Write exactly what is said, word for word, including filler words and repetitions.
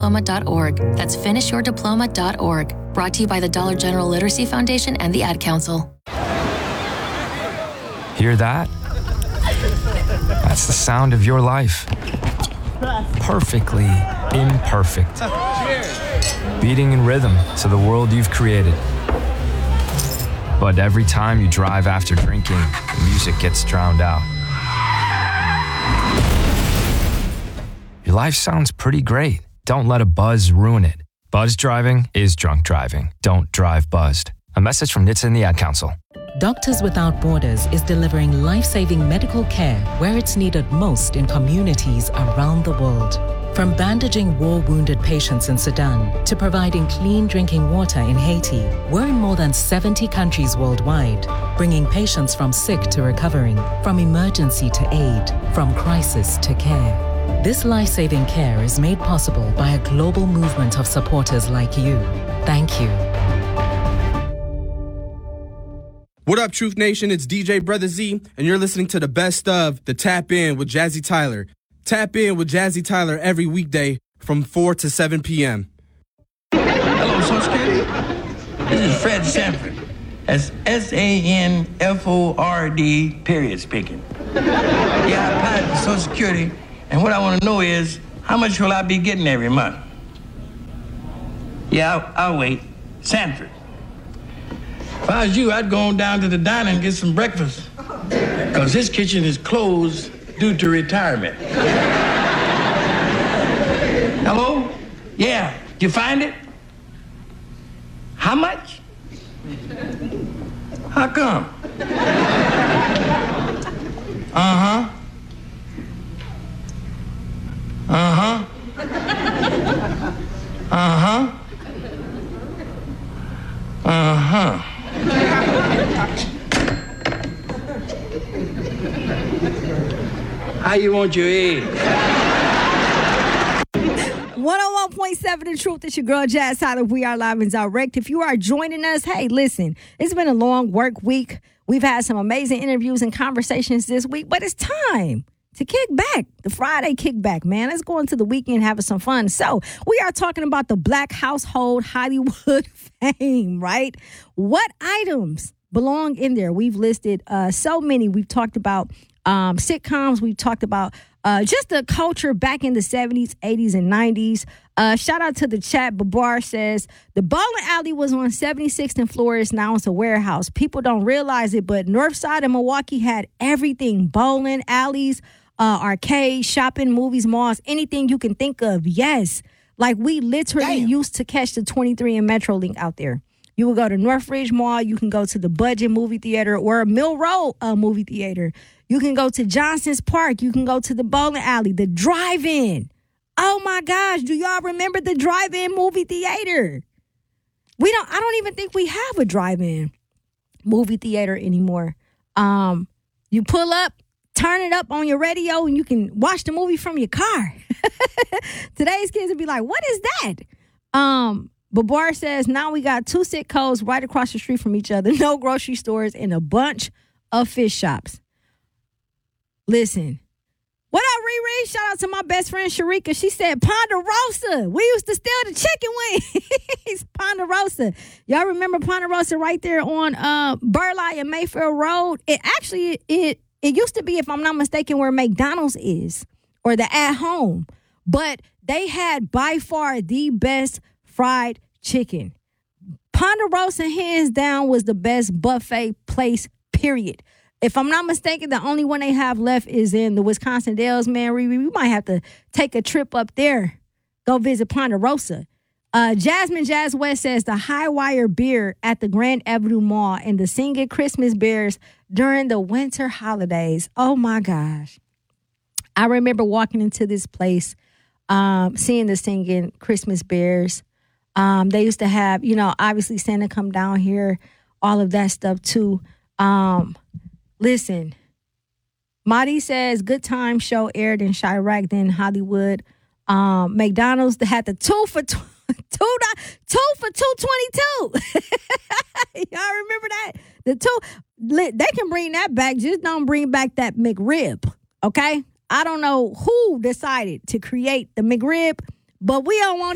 diploma dot org. That's finish your diploma dot org. Brought to you by the Dollar General Literacy Foundation and the Ad Council. Hear that? That's the sound of your life. Perfectly imperfect. Beating in rhythm to the world you've created. But every time you drive after drinking, the music gets drowned out. Your life sounds pretty great. Don't let a buzz ruin it. Buzz driving is drunk driving. Don't drive buzzed. A message from N H T S A and the Ad Council. Doctors Without Borders is delivering life-saving medical care where it's needed most in communities around the world. From bandaging war-wounded patients in Sudan to providing clean drinking water in Haiti, we're in more than seventy countries worldwide, bringing patients from sick to recovering, from emergency to aid, from crisis to care. This life-saving care is made possible by a global movement of supporters like you. Thank you. What up, Truth Nation? It's D J Brother Z, and you're listening to the best of the Tap In with Jazzy Tyler. Tap in with Jazzy Tyler every weekday from four to seven p.m. Hello, Social Security. This is Fred Sanford. That's S A N F O R D period speaking. Yeah, I applied for Social Security, and what I want to know is, how much will I be getting every month? Yeah, I'll, I'll wait. Sanford. If I was you, I'd go on down to the diner and get some breakfast. Because this kitchen is closed due to retirement. Hello? Yeah, did you find it? How much? How come? Uh-huh. Uh-huh. Uh-huh. Uh-huh. How you want your egg? one oh one point seven The Truth. It's your girl, Jazz Tyler. We are live and direct. If you are joining us, hey, listen, it's been a long work week. We've had some amazing interviews and conversations this week, but it's time to kick back. The Friday kickback, man. Let's go into the weekend and have some fun. So we are talking about the Black household Hollywood fame, right? What items belong in there? We've listed uh, so many. We've talked about um, sitcoms. We've talked about uh, just the culture back in the seventies, eighties, and nineties. Uh, shout out to the chat. Babar says, the bowling alley was on seventy-sixth and Flores. Now it's a warehouse. People don't realize it, but North Side of Milwaukee had everything. Bowling alleys, uh, arcades, shopping, movies, malls, anything you can think of. Yes. Like, we literally Damn. used to catch the twenty-three and Metrolink out there. You would go to Northridge Mall. You can go to the Budget movie theater or Mill Road uh, movie theater. You can go to Johnson's Park. You can go to the bowling alley, the drive-in. Oh, my gosh. Do y'all remember the drive-in movie theater? We don't. I don't even think we have a drive-in movie theater anymore. Um, you pull up, turn it up on your radio, and you can watch the movie from your car. Today's kids would be like, what is that? Um, Babar says, now we got two Sitcos right across the street from each other, no grocery stores, and a bunch of fish shops. Listen. What up, Riri? Shout out to my best friend, Sharika. She said, Ponderosa. We used to steal the chicken wings. Ponderosa. Y'all remember Ponderosa right there on uh, Burleigh and Mayfield Road? It actually, it it used to be, if I'm not mistaken, where McDonald's is, or the At Home. But they had by far the best fried chicken. Ponderosa, hands down, was the best buffet place, period. If I'm not mistaken, the only one they have left is in the Wisconsin Dells, man. We, we might have to take a trip up there, go visit Ponderosa. Uh, Jasmine Jazz West says the High Wire beer at the Grand Avenue Mall and the Singing Christmas Bears during the winter holidays. Oh, my gosh. I remember walking into this place, um, seeing the Singing Christmas Bears. Um, they used to have, you know, obviously Santa come down here, all of that stuff, too. Um Listen, Marty says good time show aired in Chirac, then Hollywood. Um, McDonald's had the two for tw- two, two for two twenty-two. Y'all remember that? The two, they can bring that back. Just don't bring back that McRib. Okay, I don't know who decided to create the McRib, but we don't want